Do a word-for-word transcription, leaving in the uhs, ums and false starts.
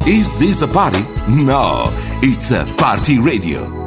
Is this a party? No, it's a Party Radio.